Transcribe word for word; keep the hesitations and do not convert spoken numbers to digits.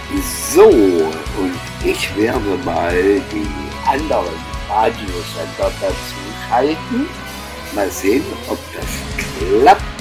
So, und ich werde mal die anderen Radiosender dazu schalten. Mal sehen, ob das klappt.